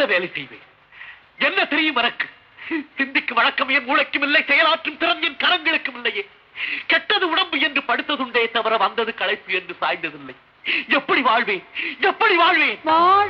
வேலை செய்வேன்? என்ன தெரியும் எனக்கு? சிந்திக்கு வழக்கம் என் மூளைக்கும் இல்லை, செயலாற்றும் திறன் என் கரங்களுக்கும் இல்லையே. கெட்டது உடம்பு என்று படுத்ததுண்டே தவிர வந்தது களைப்பு என்று சாய்ந்ததில்லை. எப்படி வாழ்வேன்? எப்படி வாழ்வேன்?